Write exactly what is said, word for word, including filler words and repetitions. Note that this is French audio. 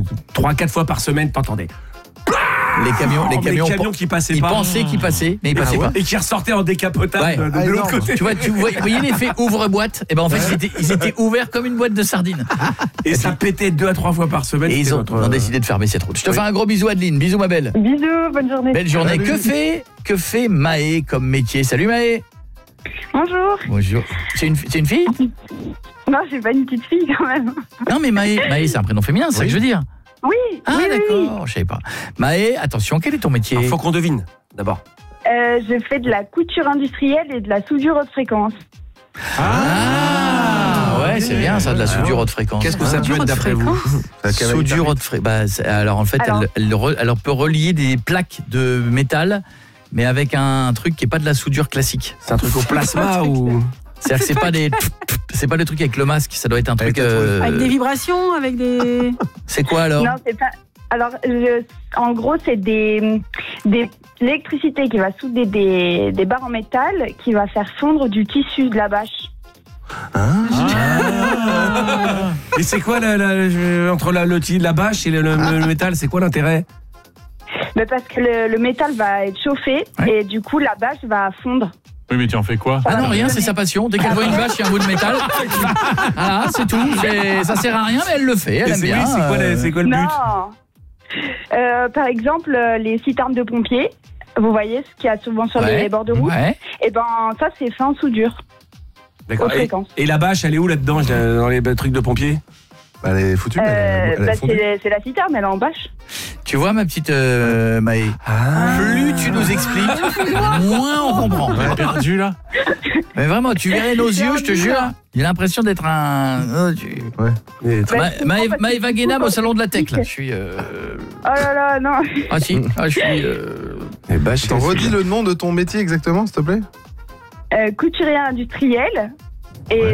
trois quatre fois par semaine, t'entendais. Les camions, les camions, les camions qui passaient ils pas. Ils pensaient qu'ils passaient, mais ils passaient ah ouais. pas. Et qui ressortaient en décapotable ouais. de, de, ah, de l'autre côté. Tu vois, tu vois, voyez l'effet ouvre-boîte. Et ben en fait, ouais. ils, étaient, ils étaient ouverts comme une boîte de sardines. Et, et ça puis, pétait deux à trois fois par semaine. Et ils ont, notre... ont décidé de fermer cette route. Je te oui. fais un gros bisou, Adeline. Bisous, ma belle. Bisous, bonne journée. Belle journée. Salut. Que fait, que fait Maë comme métier? Salut Maë. Bonjour. Bonjour. C'est une, c'est une fille? Non, c'est pas une petite fille quand même. Non, mais Maë, Maë, c'est un prénom féminin, c'est oui. ça que je veux dire. Oui, ah, oui, d'accord, oui. je savais pas. Maë, attention, quel est ton métier? Il faut qu'on devine, d'abord. Euh, je fais de la couture industrielle et de la soudure haute fréquence. Ah, ah ouais, c'est bien ça, de la soudure haute fréquence. Qu'est-ce que ça peut être d'après vous? Soudure haute fréquence. Bah, alors en fait, alors, elle, elle, elle peut relier des plaques de métal, mais avec un truc qui est pas de la soudure classique. C'est un truc au plasma ou... C'est-à-dire que c'est pas des c'est pas le truc avec le masque, ça doit être un truc euh... avec des vibrations, avec des c'est quoi alors? Non, c'est pas alors je... en gros, c'est des des l'électricité qui va souder des des barres en métal qui va faire fondre du tissu de la bâche. Ah. Et c'est quoi la, la, entre la, le, la bâche et le, le, le métal, c'est quoi l'intérêt? Mais parce que le, le métal va être chauffé ouais. et du coup la bâche va fondre. Oui, mais tu en fais quoi? Ah non, rien, c'est sa passion. Dès qu'elle voit une vache, il y a un bout de métal. Voilà, c'est tout. C'est, ça sert à rien, mais elle le fait. Elle aime bien. Oui, c'est quoi, le, c'est quoi le but? Non. Euh, par exemple, les citernes de pompiers, vous voyez ce qu'il y a souvent sur ouais. les bords de route. Ouais. Et ben ça, c'est fait en soudure. D'accord. Et, et la bâche, elle est où là-dedans, dans les trucs de pompiers? Bah, elle est foutue. Euh, elle, elle bah, c'est, c'est la citerne, elle est en bâche. Tu vois, ma petite euh, Maë, ah. plus tu nous expliques, moins on comprend. On est perdu là. Mais vraiment, tu verrais nos yeux, je te jure. J'ai l'impression d'être un. Oh, tu... ouais. bah, Maë, Maë Wagenham au salon de la tech là. Je suis. Euh... Oh là là, non. Ah si. Ah, je suis. Euh... Eh bah, je t'en redis le nom de ton métier exactement, s'il te plaît. Euh, couturier industriel